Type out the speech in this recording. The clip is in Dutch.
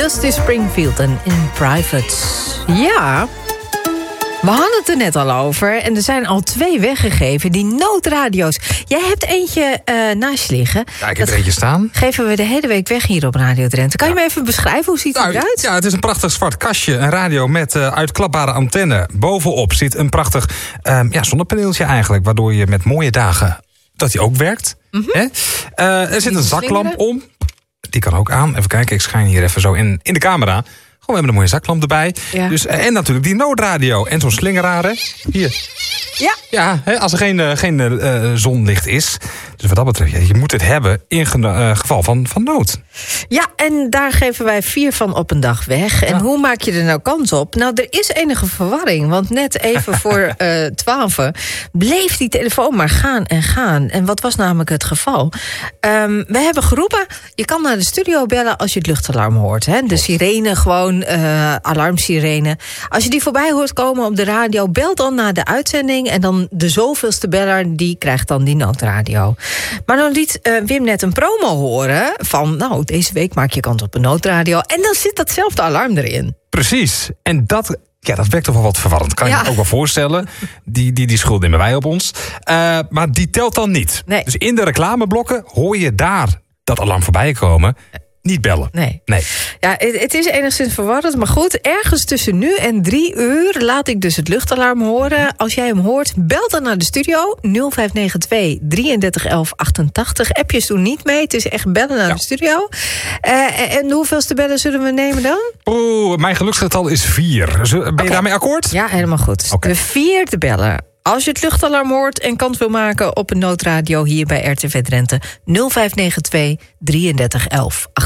Dusty Springfield en In Private. Ja, we hadden het er net al over. En er zijn al 2 weggegeven, die noodradio's. Jij hebt eentje naast je liggen. Ja, ik heb er eentje staan. Geven we de hele week weg hier op Radio Drenthe. Kan je me even beschrijven? Hoe ziet het eruit? Ja, het is een prachtig zwart kastje. Een radio met uitklapbare antenne. Bovenop zit een prachtig zonnepaneeltje eigenlijk. Waardoor je met mooie dagen, dat die ook werkt. Mm-hmm. Er zit een zaklamp om. Die kan ook aan. Even kijken, ik schijn hier even zo in de camera. We hebben een mooie zaklamp erbij. Ja. Dus, en natuurlijk die noodradio. En zo'n slingeraar, hier. Ja, als er geen zonlicht is. Dus wat dat betreft, je moet het hebben in geval van nood. Ja, en daar geven wij 4 van op een dag weg. En hoe maak je er nou kans op? Nou, er is enige verwarring. Want net even voor 12 bleef die telefoon maar gaan en gaan. En wat was namelijk het geval? We hebben geroepen, je kan naar de studio bellen als je het luchtalarm hoort. Hè? De sirene gewoon. Alarmsirene. Als je die voorbij hoort komen op de radio, bel dan naar de uitzending en dan de zoveelste beller, die krijgt dan die noodradio. Maar dan liet Wim net een promo horen van, nou, deze week maak je kans op een noodradio en dan zit datzelfde alarm erin. Precies. En dat werkt toch wel wat verwarrend. Kan je me ook wel voorstellen. Die schuld nemen wij op ons. Maar die telt dan niet. Nee. Dus in de reclameblokken hoor je daar dat alarm voorbij komen. Niet bellen. Nee. Ja, het is enigszins verwarrend. Maar goed, ergens tussen nu en 3 uur laat ik dus het luchtalarm horen. Als jij hem hoort, bel dan naar de studio. 0592 33 11 88. Appjes doen niet mee. Het is echt bellen naar de studio. En hoeveelste bellen zullen we nemen dan? Mijn geluksgetal is 4. Ben je daarmee akkoord? Ja, helemaal goed. Okay. De 4e beller. Als je het luchtalarm hoort en kans wil maken op een noodradio hier bij RTV Drenthe. 0592 33 11 88.